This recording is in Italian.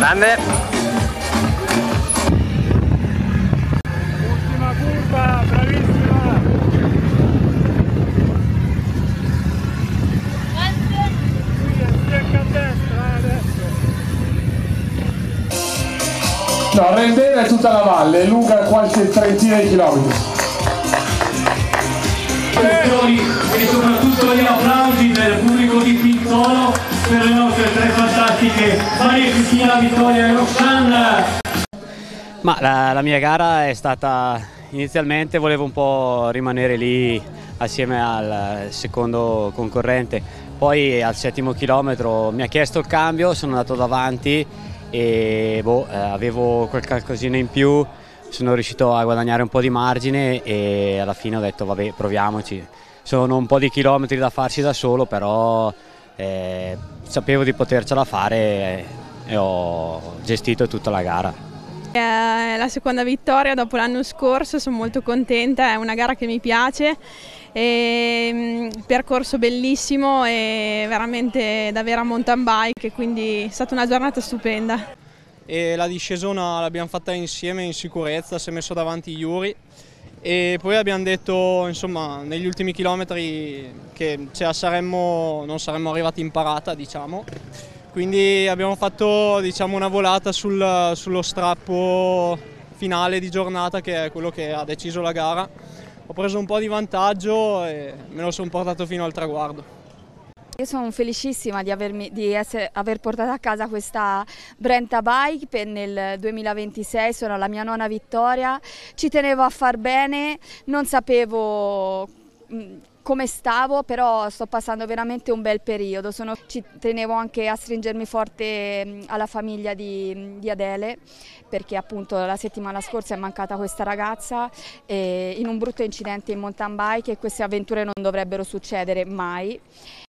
Grande. Ultima curva, bravissima. Secca a destra adesso. No, Rendena è tutta la valle, è lunga qualche trentina di chilometri. E soprattutto gli applausi del pubblico di Pizzolo per le nostre tre fantastiche Maria Cristina, Vittoria e Roxanna. Ma la mia gara è stata, inizialmente volevo un po' rimanere lì assieme al secondo concorrente, poi al 7° chilometro mi ha chiesto il cambio, sono andato davanti e avevo qualcosina in più, sono riuscito a guadagnare un po' di margine e alla fine ho detto vabbè, proviamoci. Sono un po' di chilometri da farsi da solo, però sapevo di potercela fare e ho gestito tutta la gara. È la seconda vittoria dopo l'anno scorso, sono molto contenta, è una gara che mi piace, percorso bellissimo e veramente da vera mountain bike, quindi è stata una giornata stupenda. E la discesona l'abbiamo fatta insieme in sicurezza, si è messo davanti Yuri e poi abbiamo detto insomma negli ultimi chilometri che non saremmo arrivati in parata, diciamo. Quindi abbiamo fatto, diciamo, una volata sullo strappo finale di giornata, che è quello che ha deciso la gara. Ho preso un po' di vantaggio e me lo sono portato fino al traguardo. Io sono felicissima di aver portato a casa questa Brenta Bike nel 2026, sono la mia 9ª vittoria, ci tenevo a far bene, non sapevo come stavo, però sto passando veramente un bel periodo, ci tenevo anche a stringermi forte alla famiglia di Adele, perché appunto la settimana scorsa è mancata questa ragazza in un brutto incidente in mountain bike e queste avventure non dovrebbero succedere mai.